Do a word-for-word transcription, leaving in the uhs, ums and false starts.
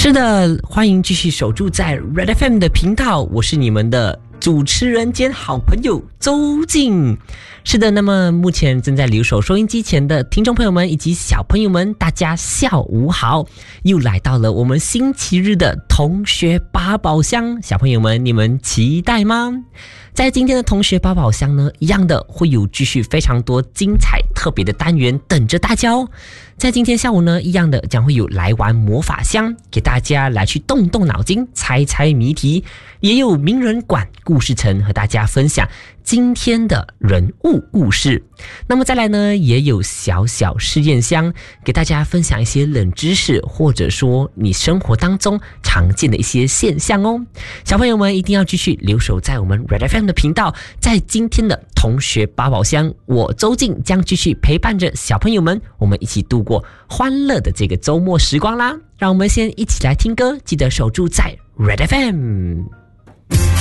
是的，欢迎继续守住在 Red F M 的频道，我是你们的主持人兼好朋友周静。是的，那么目前正在留守收音机前的听众朋友们以及小朋友们，大家下午好，又来到了我们星期日的同学八宝箱，小朋友们你们期待吗？在今天的同学八宝箱呢，一样的会有继续非常多精彩特别的单元等着大家哦。在今天下午呢，一样的将会有来玩魔法箱，给大家来去动动脑筋猜猜谜题，也有名人馆故事城和大家分享今天的人物故事。那么再来呢，也有小小试验箱，给大家分享一些冷知识，或者说你生活当中常见的一些现象哦。小朋友们一定要继续留守在我们 Red F M 的频道，在今天的同学八宝箱，我周静将继续陪伴着小朋友们，我们一起度过欢乐的这个周末时光啦。让我们先一起来听歌，记得守住在 Red F M。